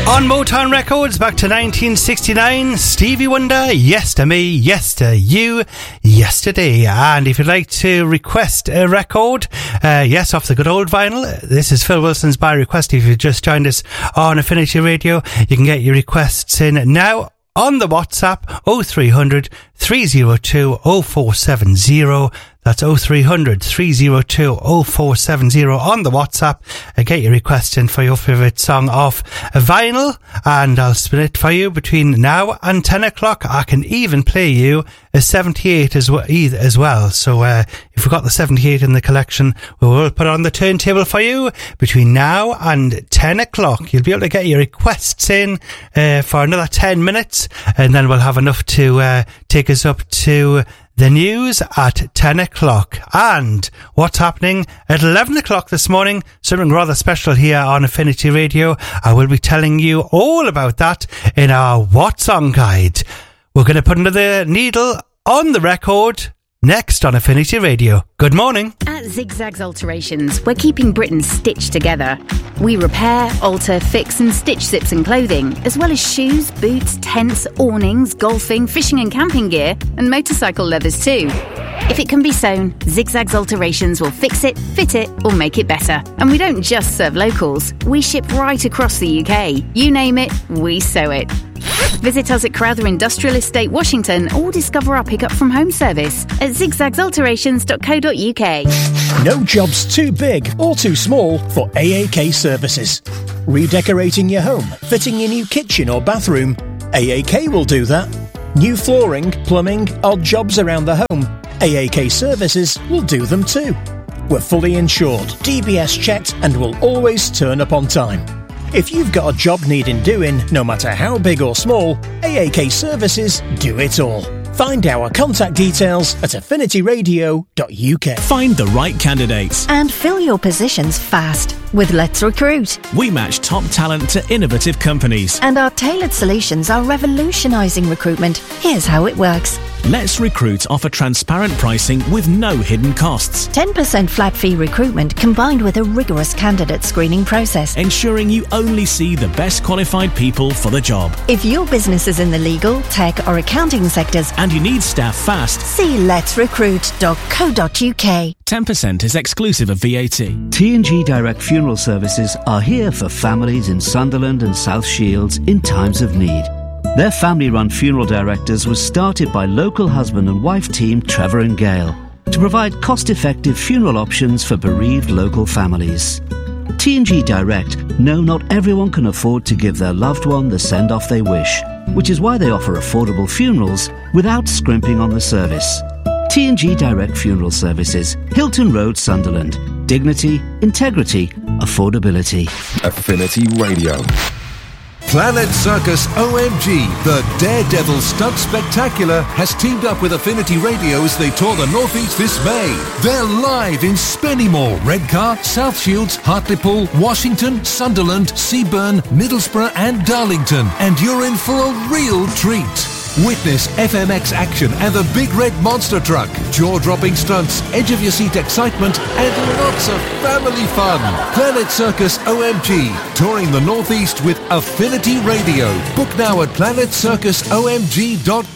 On Motown Records, back to 1969, Stevie Wonder, Yes to Me, Yes to You, Yesterday. And if you'd like to request a record, yes, off the good old vinyl, this is Phil Wilson's By Request. If you've just joined us on Affinity Radio, you can get your requests in now on the WhatsApp 0300 302 0470. That's 0300 302 0470 on the WhatsApp. Get your request in for your favourite song off vinyl, and I'll spin it for you between now and 10 o'clock. I can even play you a 78 as well. So if we've got the 78 in the collection, we will put it on the turntable for you between now and 10 o'clock. You'll be able to get your requests in for another 10 minutes, and then we'll have enough to take us up to the news at 10 o'clock. And what's happening at 11 o'clock this morning, something rather special here on Affinity Radio. I will be telling you all about that in our What Song Guide. We're going to put another needle on the record next on Affinity Radio. Good morning. At Zigzags Alterations, we're keeping Britain stitched together. We repair, alter, fix and stitch zips and clothing, as well as shoes, boots, tents, awnings, golfing, fishing and camping gear, and motorcycle leathers too. If it can be sewn, Zigzags Alterations will fix it, fit it, or make it better. And we don't just serve locals. We ship right across the UK. You name it, we sew it. Visit us at Crowther Industrial Estate, Washington, or discover our pick-up from home service at zigzagsalterations.co.uk. No job's too big or too small for AAK Services. Redecorating your home, fitting your new kitchen or bathroom, AAK will do that. New flooring, plumbing, odd jobs around the home, AAK Services will do them too. We're fully insured, DBS checked, and will always turn up on time. If you've got a job needing doing, no matter how big or small, AAK Services do it all. Find our contact details at affinityradio.uk. Find the right candidates and fill your positions fast with Let's Recruit. We match top talent to innovative companies, and our tailored solutions are revolutionising recruitment. Here's how it works. Let's Recruit offer transparent pricing with no hidden costs. 10% flat fee recruitment combined with a rigorous candidate screening process, ensuring you only see the best qualified people for the job. If your business is in the legal, tech or accounting sectors and you need staff fast, see letsrecruit.co.uk. 10% is exclusive of VAT. T&G Direct Funeral Services are here for families in Sunderland and South Shields in times of need. Their family-run funeral directors was started by local husband and wife team Trevor and Gail to provide cost-effective funeral options for bereaved local families. T&G Direct know not everyone can afford to give their loved one the send-off they wish, which is why they offer affordable funerals without scrimping on the service. T&G Direct Funeral Services, Hilton Road, Sunderland. Dignity, integrity, affordability. Affinity Radio. Planet Circus OMG, the Daredevil Stunt Spectacular, has teamed up with Affinity Radio as they tour the Northeast this May. They're live in Spennymoor, Redcar, South Shields, Hartlepool, Washington, Sunderland, Seaburn, Middlesbrough and Darlington. And you're in for a real treat. Witness FMX action and the Big Red Monster Truck, jaw-dropping stunts, edge-of-your-seat excitement, and lots of family fun. Planet Circus OMG, touring the Northeast with Affinity Radio. Book now at planetcircusomg.com.